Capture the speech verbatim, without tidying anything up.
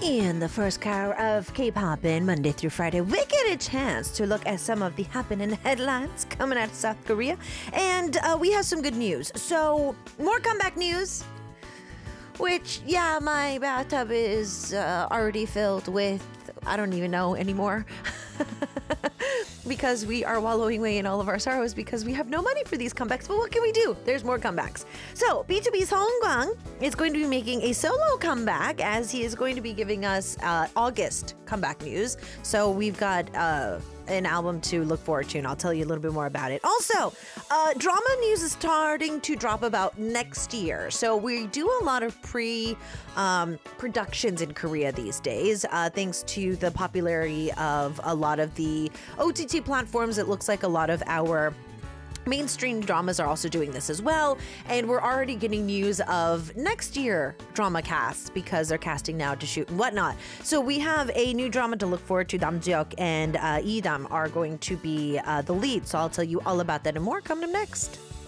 In the first hour of K-pop in Monday through Friday, we get a chance to look at some of the happening headlines coming out of South Korea. And uh, we have some good news. So, more comeback news. Which, yeah, my bathtub is uh, already filled with, I don't even know anymore. Because we are wallowing away in all of our sorrows because we have no money for these comebacks. But what can we do? There's more comebacks. So B two B's Song Kwang is going to be making a solo comeback as he is going to be giving us uh, August comeback news. So we've got uh, an album to look forward to, and I'll tell you a little bit more about it. Also, uh, drama news is starting to drop about next year. So we do a lot of pre um, productions in Korea these days, uh, thanks to the popularity of a lot of the O T T platforms. It looks like a lot of our mainstream dramas are also doing this as well, and we're already getting news of next year drama casts because they're casting now to shoot and whatnot. So we have a new drama to look forward to. Nam Jeok and uh, Lee Dam are going to be uh, the lead, so I'll tell you all about that and more coming up next.